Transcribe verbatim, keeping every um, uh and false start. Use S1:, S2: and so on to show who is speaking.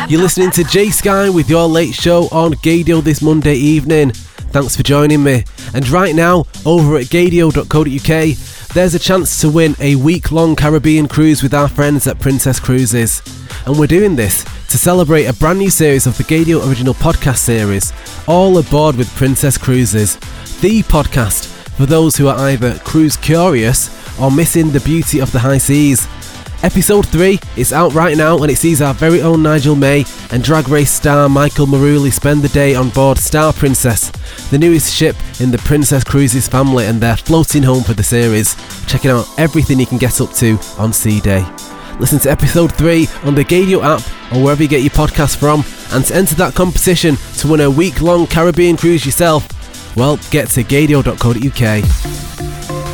S1: You're listening to Jay Sky with your late show on Gaydio this Monday evening. Thanks for joining me. And right now, over at gaydio dot co dot uk, there's a chance to win a week-long Caribbean cruise with our friends at Princess Cruises. And we're doing this to celebrate a brand new series of the Gaydio original podcast series, All Aboard with Princess Cruises, the podcast for those who are either cruise curious or missing the beauty of the high seas. Episode three is out right now and it sees our very own Nigel May and Drag Race star Michael Maruli spend the day on board Star Princess, the newest ship in the Princess Cruises family, and they're floating home for the series, checking out everything you can get up to on Sea Day. Listen to episode three on the Gaydio app or wherever you get your podcast from, and to enter that competition to win a week-long Caribbean cruise yourself, well, get to gaydio dot co dot uk.